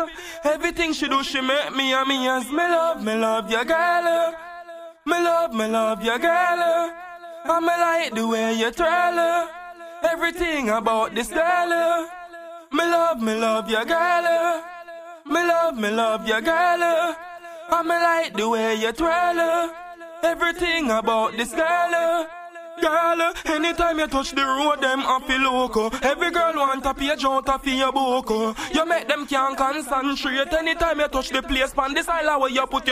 Everything she do, she make me as me love your girl. Me love your girl. And me like the way you twirl. Everything about this girl. Me love your girl. Me love your girl. And me like the way you twirl. Everything about this girl. Girl, anytime you touch the road, them happy loco. Every girl want a page out of your boko. You make them can't concentrate. Anytime you touch the place, pan this island where you put your